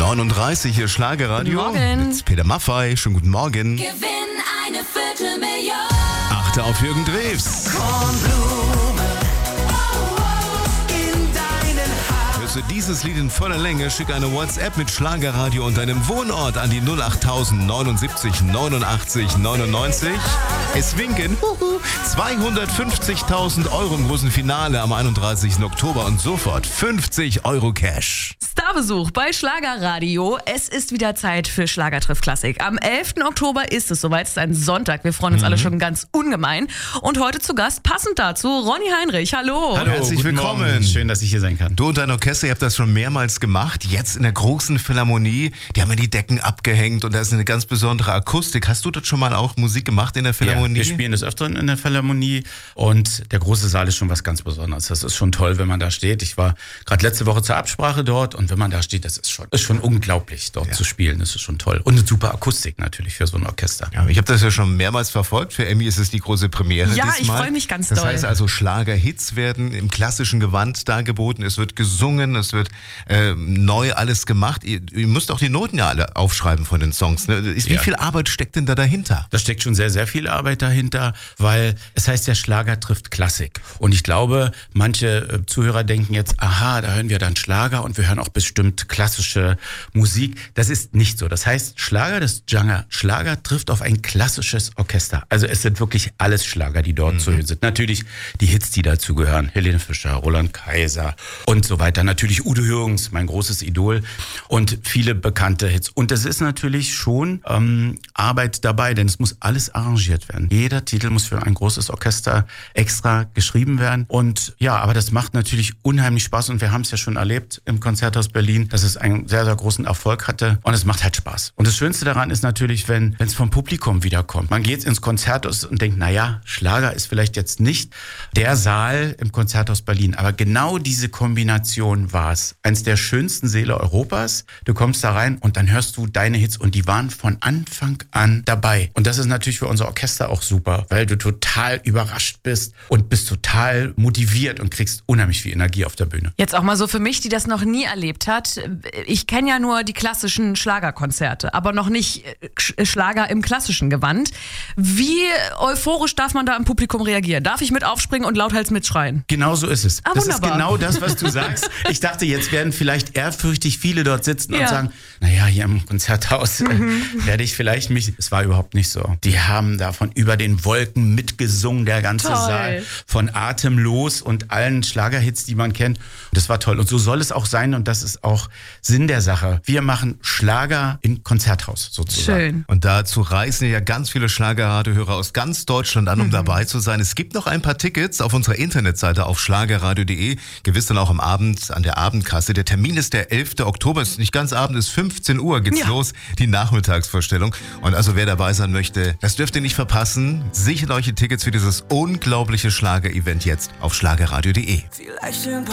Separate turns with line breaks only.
8:39 hier Schlagerradio.
Guten Morgen.
Mit Peter Maffay. Schönen guten Morgen.
Gewinn eine Viertelmillion.
Achte auf Jürgen Drews. Hörst du dieses Lied in voller Länge, schick eine WhatsApp mit Schlagerradio und deinem Wohnort an die 08000 79 89 99. Es winken 250.000 Euro im großen Finale am 31. Oktober und sofort 50 Euro Cash.
Starbesuch bei Schlagerradio. Es ist wieder Zeit für Schlagertreff Klassik. Am 11. Oktober ist es soweit. Es ist ein Sonntag. Wir freuen uns alle schon ganz ungemein. Und heute zu Gast, passend dazu, Ronny Heinrich. Hallo.
Hallo, herzlich
guten
willkommen.
Morgen. Schön, dass ich hier sein kann.
Du und dein Orchester, ihr habt das schon mehrmals gemacht. Jetzt in der großen Philharmonie. Die haben ja die Decken abgehängt und da ist eine ganz besondere Akustik. Hast du dort schon mal auch Musik gemacht in der Philharmonie?
Ja, wir spielen des Öfteren in der Philharmonie und der große Saal ist schon was ganz Besonderes. Das ist schon toll, wenn man da steht. Ich war gerade letzte Woche zur Absprache dort und wenn man da steht, das ist schon unglaublich, dort zu spielen. Das ist schon toll. Und eine super Akustik natürlich für so ein Orchester.
Ja, ich habe das ja schon mehrmals verfolgt. Für Emmy ist es die große Premiere
Ja,
diesmal.
ich freue mich ganz
Das
doll.
heißt also, Schlagerhits werden im klassischen Gewand dargeboten. Es wird gesungen, es wird neu alles gemacht. Ihr müsst auch die Noten ja alle aufschreiben von den Songs. Ne? Wie viel Arbeit steckt denn da dahinter?
Da steckt schon sehr, sehr viel Arbeit dahinter, weil es heißt ja, Schlager trifft Klassik. Und ich glaube, manche Zuhörer denken jetzt, aha, da hören wir dann Schlager und wir hören auch bestimmt klassische Musik. Das ist nicht so. Das heißt, das Genre Schlager trifft auf ein klassisches Orchester. Also es sind wirklich alles Schlager, die dort zu hören sind. Natürlich die Hits, die dazu gehören. Helene Fischer, Roland Kaiser und so weiter. Natürlich Udo Jürgens, mein großes Idol. Und viele bekannte Hits. Und es ist natürlich schon Arbeit dabei, denn es muss alles arrangiert werden. Jeder Titel muss für ein großes Orchester extra geschrieben werden. Und ja, aber das macht natürlich unheimlich Spaß. Und wir haben es ja schon erlebt im Konzerthaus Berlin, dass es einen sehr, sehr großen Erfolg hatte. Und es macht halt Spaß. Und das Schönste daran ist natürlich, wenn es vom Publikum wiederkommt. Man geht ins Konzerthaus und denkt, naja, Schlager ist vielleicht jetzt nicht der Saal im Konzerthaus Berlin. Aber genau diese Kombination war es. Eins der schönsten Säle Europas. Du kommst da rein und dann hörst du deine Hits und die waren von Anfang an dabei. Und das ist natürlich für unser Orchester auch super, weil du total überrascht bist und bist total motiviert und kriegst unheimlich viel Energie auf der Bühne.
Jetzt auch mal so für mich, die das noch nie erlebt hat. Ich kenne ja nur die klassischen Schlagerkonzerte, aber noch nicht Schlager im klassischen Gewand. Wie euphorisch darf man da im Publikum reagieren? Darf ich mit aufspringen und lauthals mitschreien?
Genau so ist es. Das
wunderbar.
ist genau das, was du sagst. Ich dachte, jetzt werden vielleicht ehrfürchtig viele dort sitzen und sagen, naja, hier im Konzerthaus werde ich vielleicht mich... Es war überhaupt nicht so. Die haben da von über den Wolken mitgesungen, der ganze
Toll.
Saal. Von Atemlos und allen Schlagerhits, die man kennt. Und das war toll. Und so soll es auch sein und das ist auch Sinn der Sache. Wir machen Schlager im Konzerthaus sozusagen.
Schön.
Und dazu reisen ja ganz viele Schlagerradiohörer aus ganz Deutschland an, um dabei zu sein. Es gibt noch ein paar Tickets auf unserer Internetseite auf schlagerradio.de. Gewiss dann auch am Abend an der Abendkasse. Der Termin ist der 11. Oktober. Es ist nicht ganz Abend, es ist 15 Uhr geht's los, die Nachmittagsvorstellung. Und also wer dabei sein möchte, das dürft ihr nicht verpassen. Sichert euch die Tickets für dieses unglaubliche Schlager-Event jetzt auf schlagerradio.de.